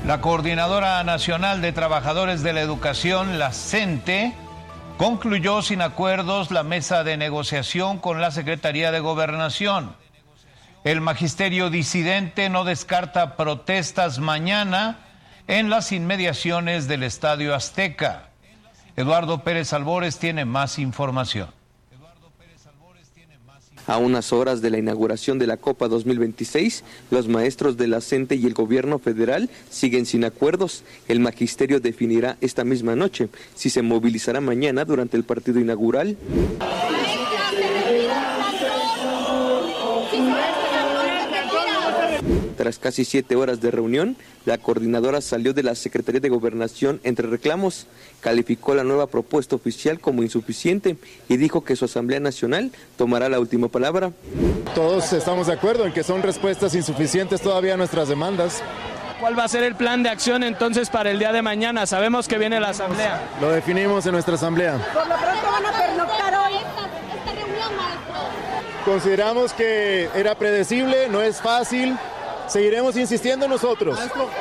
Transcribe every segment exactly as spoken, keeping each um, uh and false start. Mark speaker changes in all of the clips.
Speaker 1: La Coordinadora Nacional de Trabajadores de la Educación, la CENTE, concluyó sin acuerdos la mesa de negociación con la Secretaría de Gobernación. El magisterio disidente no descarta protestas mañana en las inmediaciones del Estadio Azteca. Eduardo Pérez Albores tiene más información.
Speaker 2: A unas horas de la inauguración de la Copa dos mil veintiséis, los maestros de la CENTE y el gobierno federal siguen sin acuerdos. El magisterio definirá esta misma noche si se movilizará mañana durante el partido inaugural. Tras casi siete horas de reunión, la coordinadora salió de la Secretaría de Gobernación entre reclamos, calificó la nueva propuesta oficial como insuficiente y dijo que su Asamblea Nacional tomará la última palabra.
Speaker 3: Todos estamos de acuerdo en que son respuestas insuficientes todavía a nuestras demandas.
Speaker 4: ¿Cuál va a ser el plan de acción entonces para el día de mañana? Sabemos que viene la Asamblea.
Speaker 3: Lo definimos en nuestra Asamblea.
Speaker 5: Por lo pronto van a pernoctar hoy esta reunión, maestro.
Speaker 3: Consideramos que era predecible, no es fácil. Seguiremos insistiendo nosotros.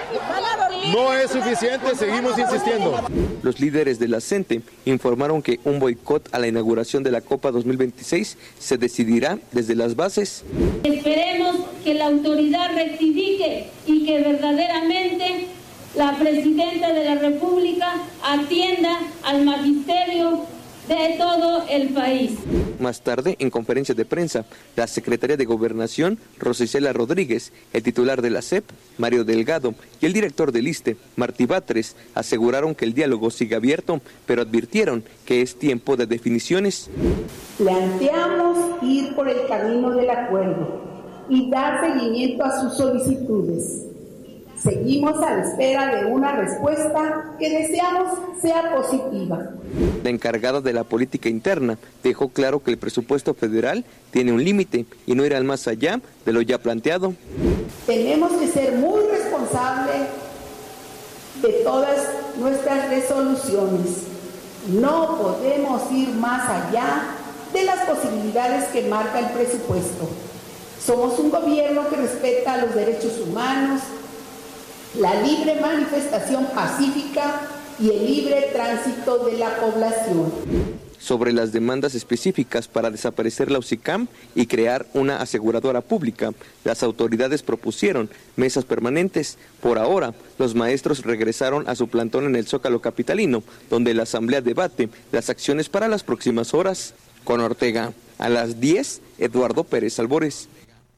Speaker 3: No es suficiente, seguimos insistiendo.
Speaker 2: Los líderes de la CENTE informaron que un boicot a la inauguración de la Copa dos mil veintiséis se decidirá desde las bases.
Speaker 6: Esperemos que la autoridad rectifique y que verdaderamente la Presidenta de la República atienda al magisterio de todo el país.
Speaker 2: Más tarde, en conferencia de prensa, la secretaria de Gobernación, Rosa Isela Rodríguez, el titular de la S E P, Mario Delgado, y el director del ISSSTE, Martí Batres, aseguraron que el diálogo sigue abierto, pero advirtieron que es tiempo de definiciones.
Speaker 7: Planteamos ir por el camino del acuerdo y dar seguimiento a sus solicitudes. Seguimos a la espera de una respuesta que deseamos sea positiva.
Speaker 2: La encargada de la política interna dejó claro que el presupuesto federal tiene un límite y no irá más allá de lo ya planteado.
Speaker 7: Tenemos que ser muy responsables de todas nuestras resoluciones. No podemos ir más allá de las posibilidades que marca el presupuesto. Somos un gobierno que respeta los derechos humanos, la libre manifestación pacífica y el libre tránsito de la población.
Speaker 2: Sobre las demandas específicas para desaparecer la UCICAM y crear una aseguradora pública, las autoridades propusieron mesas permanentes. Por ahora, los maestros regresaron a su plantón en el Zócalo capitalino, donde la Asamblea debate las acciones para las próximas horas. Con Ortega, a las diez, Eduardo Pérez Albores.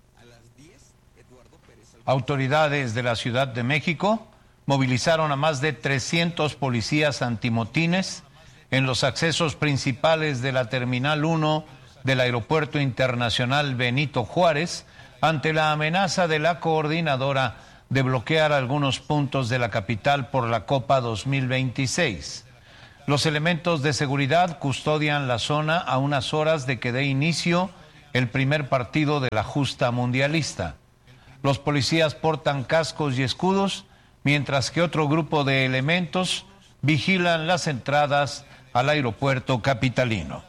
Speaker 1: Autoridades de la Ciudad de México movilizaron a más de trescientos policías antimotines en los accesos principales de la Terminal uno del Aeropuerto Internacional Benito Juárez ante la amenaza de la coordinadora de bloquear algunos puntos de la capital por la Copa dos mil veintiséis. Los elementos de seguridad custodian la zona a unas horas de que dé inicio el primer partido de la justa mundialista. Los policías portan cascos y escudos, mientras que otro grupo de elementos vigilan las entradas al aeropuerto capitalino.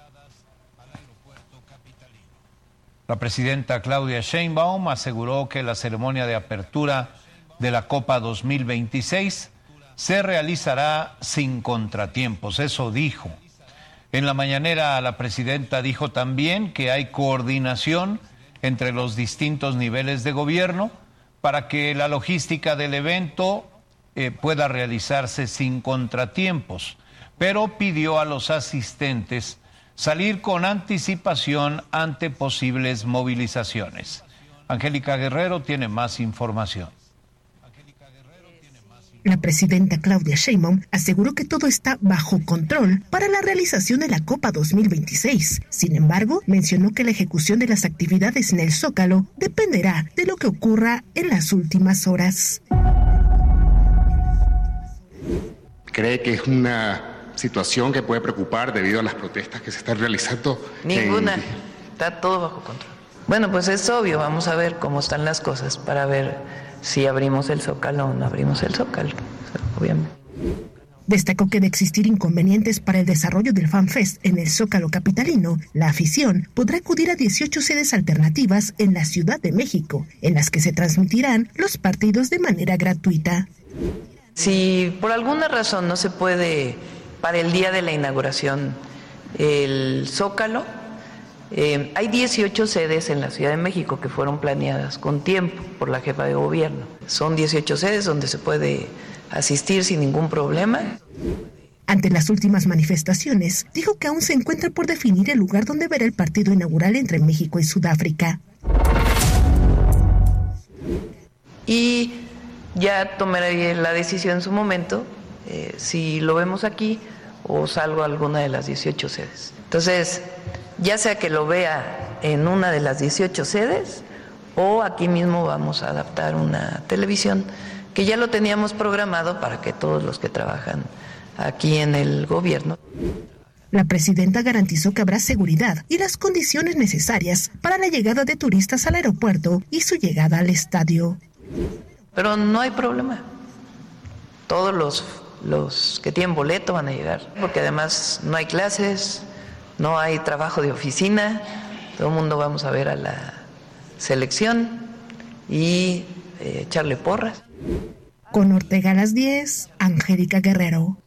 Speaker 1: La presidenta Claudia Sheinbaum aseguró que la ceremonia de apertura de la Copa dos mil veintiséis se realizará sin contratiempos, eso dijo. En la mañanera, la presidenta dijo también que hay coordinación entre los distintos niveles de gobierno para que la logística del evento eh, pueda realizarse sin contratiempos, pero pidió a los asistentes salir con anticipación ante posibles movilizaciones. Angélica Guerrero tiene más información.
Speaker 8: La presidenta Claudia Sheinbaum aseguró que todo está bajo control para la realización de la Copa dos mil veintiséis. Sin embargo, mencionó que la ejecución de las actividades en el Zócalo dependerá de lo que ocurra en las últimas horas.
Speaker 9: ¿Cree que es una situación que puede preocupar debido a las protestas que se están realizando?
Speaker 10: Ninguna,
Speaker 9: en...
Speaker 10: está todo bajo control. Bueno, pues es obvio, vamos a ver cómo están las cosas para ver si abrimos el Zócalo o no abrimos el Zócalo, obviamente.
Speaker 8: Destacó que de existir inconvenientes para el desarrollo del FanFest en el Zócalo capitalino, la afición podrá acudir a dieciocho sedes alternativas en la Ciudad de México, en las que se transmitirán los partidos de manera gratuita.
Speaker 10: Si por alguna razón no se puede para el día de la inauguración el Zócalo, eh, hay dieciocho sedes en la Ciudad de México que fueron planeadas con tiempo por la jefa de gobierno. Son dieciocho sedes donde se puede asistir sin ningún problema.
Speaker 8: Ante las últimas manifestaciones, dijo que aún se encuentra por definir el lugar donde verá el partido inaugural entre México y Sudáfrica.
Speaker 10: Y ya tomaré la decisión en su momento, eh, si lo vemos aquí o salgo a alguna de las dieciocho sedes. Entonces, ya sea que lo vea en una de las dieciocho sedes o aquí mismo vamos a adaptar una televisión que ya lo teníamos programado para que todos los que trabajan aquí en el gobierno.
Speaker 8: La presidenta garantizó que habrá seguridad y las condiciones necesarias para la llegada de turistas al aeropuerto y su llegada al estadio.
Speaker 10: Pero no hay problema. Todos los, los que tienen boleto van a llegar, porque además no hay clases, no hay trabajo de oficina, todo el mundo vamos a ver a la selección y eh, echarle porras.
Speaker 8: Con Ortega a las diez, Angélica Guerrero.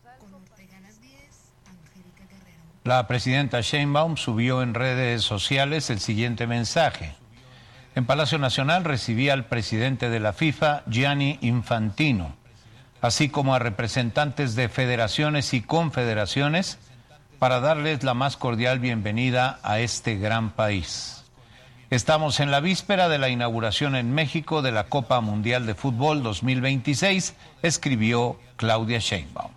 Speaker 1: La presidenta Sheinbaum subió en redes sociales el siguiente mensaje. En Palacio Nacional recibí al presidente de la FIFA, Gianni Infantino, así como a representantes de federaciones y confederaciones para darles la más cordial bienvenida a este gran país. Estamos en la víspera de la inauguración en México de la Copa Mundial de Fútbol dos mil veintiséis, escribió Claudia Sheinbaum.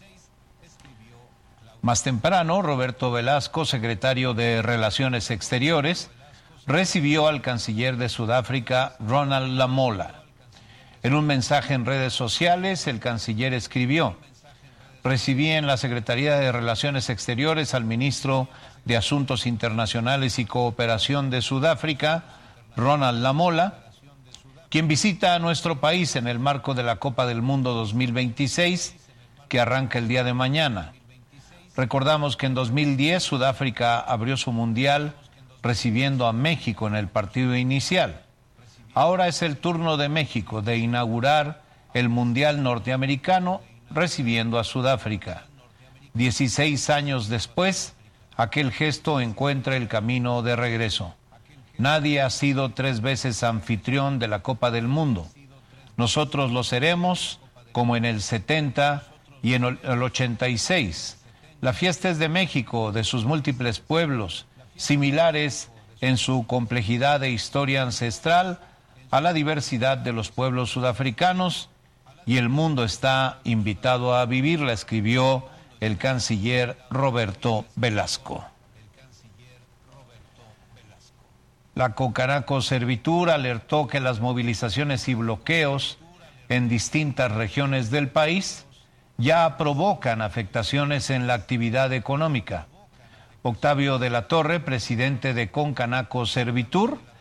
Speaker 1: Más temprano, Roberto Velasco, secretario de Relaciones Exteriores, recibió al canciller de Sudáfrica, Ronald Lamola. En un mensaje en redes sociales, el canciller escribió: recibí en la Secretaría de Relaciones Exteriores al ministro de Asuntos Internacionales y Cooperación de Sudáfrica, Ronald Lamola, quien visita a nuestro país en el marco de la Copa del Mundo dos mil veintiséis, que arranca el día de mañana. Recordamos que en dos mil diez Sudáfrica abrió su mundial recibiendo a México en el partido inicial. Ahora es el turno de México de inaugurar el mundial norteamericano recibiendo a Sudáfrica. dieciséis años después, aquel gesto encuentra el camino de regreso. Nadie ha sido tres veces anfitrión de la Copa del Mundo. Nosotros lo seremos, como en el setenta y en el ochenta y seis. La fiesta es de México, de sus múltiples pueblos, similares en su complejidad e historia ancestral a la diversidad de los pueblos sudafricanos, y el mundo está invitado a vivirla, escribió el canciller Roberto Velasco. La Concanaco Servitur alertó que las movilizaciones y bloqueos en distintas regiones del país ya provocan afectaciones en la actividad económica. Octavio de la Torre, presidente de Concanaco Servitur,